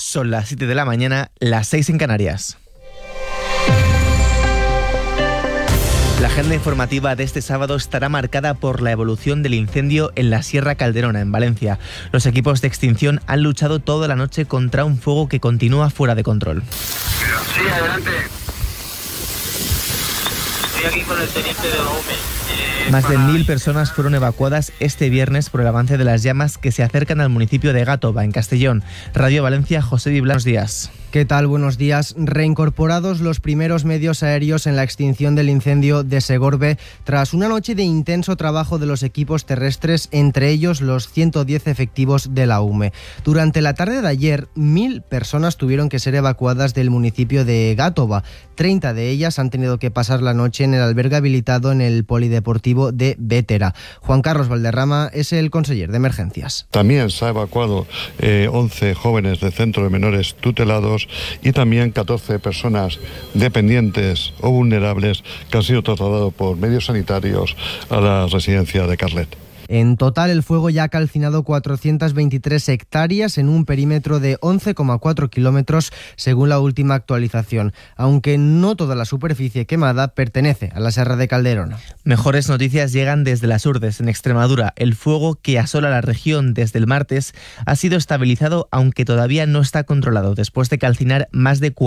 Son las 7 de la mañana, las 6 en Canarias. La agenda informativa de este sábado estará marcada por la evolución del incendio en la Sierra Calderona, en Valencia. Los equipos de extinción han luchado toda la noche contra un fuego que continúa fuera de control. Sí, adelante. Estoy aquí con el teniente de la UME. Más de 1.000 personas fueron evacuadas este viernes por el avance de las llamas que se acercan al municipio de Gátova, en Castellón. Radio Valencia, José Vibla, buenos días. ¿Qué tal? Buenos días. Reincorporados los primeros medios aéreos en la extinción del incendio de Segorbe tras una noche de intenso trabajo de los equipos terrestres, entre ellos los 110 efectivos de la UME. Durante la tarde de ayer, 1.000 personas tuvieron que ser evacuadas del municipio de Gátova. 30 de ellas han tenido que pasar la noche en el albergue habilitado en el polideportivo de Bétera. Juan Carlos Valderrama es el conseller de emergencias. También se ha evacuado 11 jóvenes del centro de menores tutelados y también 14 personas dependientes o vulnerables que han sido trasladados por medios sanitarios a la residencia de Carlet. En total, el fuego ya ha calcinado 423 hectáreas en un perímetro de 11,4 kilómetros, según la última actualización, aunque no toda la superficie quemada pertenece a la Sierra de Calderona. Mejores noticias llegan desde Las Urdes, en Extremadura. El fuego que asola la región desde el martes ha sido estabilizado, aunque todavía no está controlado. Después de calcinar más de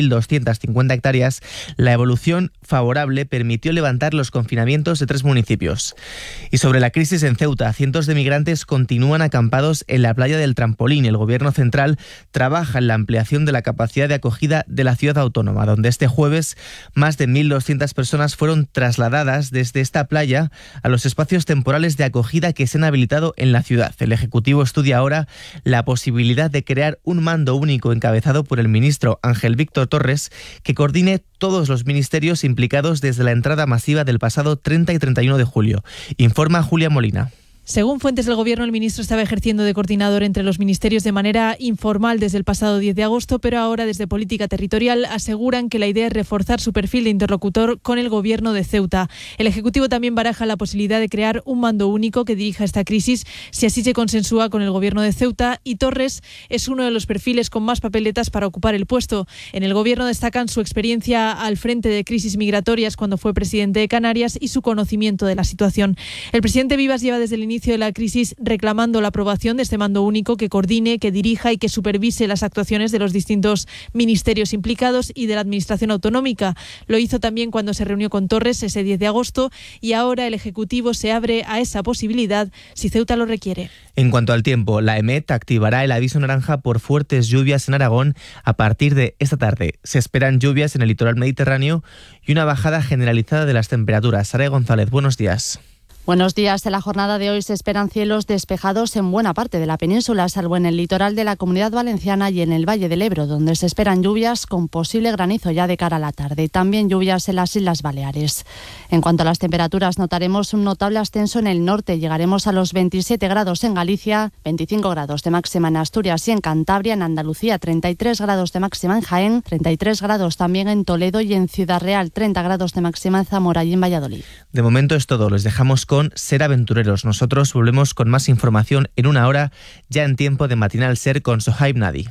4.250 hectáreas, la evolución favorable permitió levantar los confinamientos de 3 municipios. Y sobre la crisis en Ceuta, cientos de migrantes continúan acampados en la playa del Trampolín. El gobierno central trabaja en la ampliación de la capacidad de acogida de la ciudad autónoma, donde este jueves más de 1.200 personas fueron trasladadas desde esta playa a los espacios temporales de acogida que se han habilitado en la ciudad. El Ejecutivo estudia ahora la posibilidad de crear un mando único encabezado por el ministro Ángel Víctor Torres, que coordine todos los ministerios implicados desde la entrada masiva del pasado 30 y 31 de julio. Informa Julia Molina. Según fuentes del Gobierno, el ministro estaba ejerciendo de coordinador entre los ministerios de manera informal desde el pasado 10 de agosto, pero ahora desde Política Territorial aseguran que la idea es reforzar su perfil de interlocutor con el Gobierno de Ceuta. El Ejecutivo también baraja la posibilidad de crear un mando único que dirija esta crisis, si así se consensúa con el Gobierno de Ceuta, y Torres es uno de los perfiles con más papeletas para ocupar el puesto. En el Gobierno destacan su experiencia al frente de crisis migratorias cuando fue presidente de Canarias y su conocimiento de la situación. El presidente Vivas lleva desde el inicio de la crisis reclamando la aprobación de este mando único que coordine, que dirija y que supervise las actuaciones de los distintos ministerios implicados y de la Administración autonómica. Lo hizo también cuando se reunió con Torres ese 10 de agosto y ahora el Ejecutivo se abre a esa posibilidad si Ceuta lo requiere. En cuanto al tiempo, la EMET activará el aviso naranja por fuertes lluvias en Aragón a partir de esta tarde. Se esperan lluvias en el litoral mediterráneo y una bajada generalizada de las temperaturas. Sara González, buenos días. Buenos días. En la jornada de hoy se esperan cielos despejados en buena parte de la península, salvo en el litoral de la Comunidad Valenciana y en el Valle del Ebro, donde se esperan lluvias con posible granizo ya de cara a la tarde. También lluvias en las Islas Baleares. En cuanto a las temperaturas, notaremos un notable ascenso en el norte. Llegaremos a los 27 grados en Galicia, 25 grados de máxima en Asturias y en Cantabria, en Andalucía 33 grados de máxima en Jaén, 33 grados también en Toledo y en Ciudad Real, 30 grados de máxima en Zamora y en Valladolid. De momento es todo. Les dejamos con Ser Aventureros. Nosotros volvemos con más información en una hora, ya en tiempo de Matinal Ser con Sohaib Nadi.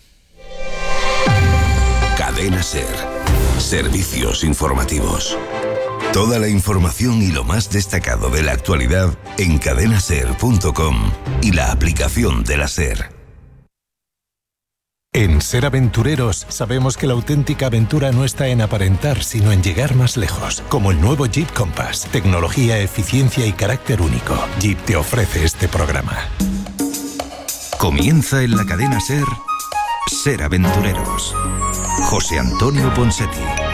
Cadena Ser. Servicios informativos. Toda la información y lo más destacado de la actualidad en cadenaser.com y la aplicación de la Ser. En Ser Aventureros sabemos que la auténtica aventura no está en aparentar, sino en llegar más lejos. Como el nuevo Jeep Compass. Tecnología, eficiencia y carácter único. Jeep te ofrece este programa. Comienza en la cadena Ser, Ser Aventureros. José Antonio Ponseti.